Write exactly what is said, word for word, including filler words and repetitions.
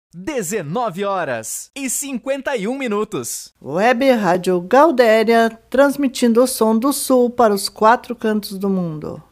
dezenove horas e cinquenta e um minutos. Web Rádio Galdéria, transmitindo o som do Sul para os quatro cantos do mundo.